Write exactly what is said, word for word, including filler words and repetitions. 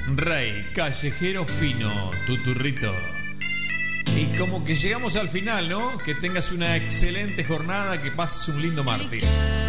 Rey, callejero fino, tuturrito. Y como que llegamos al final, ¿no? Que tengas una excelente jornada, que pases un lindo martes.